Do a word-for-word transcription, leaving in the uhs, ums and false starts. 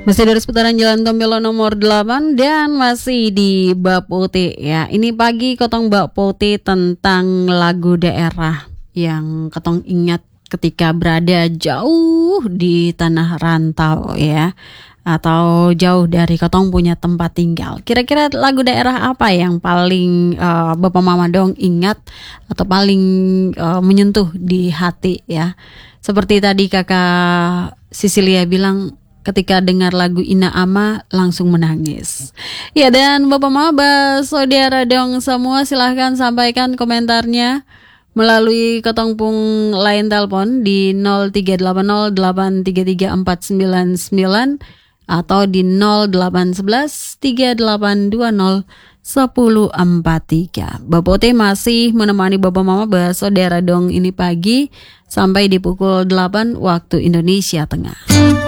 Masih dari seputaran Jalan Tombelo nomor delapan dan masih di Bab Putih ya. Ini pagi Kotong Bab Putih tentang lagu daerah yang Kotong ingat ketika berada jauh di tanah rantau ya, atau jauh dari Kotong punya tempat tinggal. Kira-kira lagu daerah apa yang paling uh, Bapak Mama Dong ingat atau paling uh, menyentuh di hati ya? Seperti tadi Kakak Sisilia bilang, ketika dengar lagu Ina Ama langsung menangis. Ya, dan Bapak Maba, saudara dong semua, silahkan sampaikan komentarnya melalui ketongpung line telepon di nol tiga delapan nol delapan tiga tiga empat sembilan sembilan atau di nol delapan satu satu tiga delapan dua nol satu nol empat tiga. Bapak T masih menemani Bapak Mama saudara dong ini pagi sampai di pukul delapan waktu Indonesia Tengah.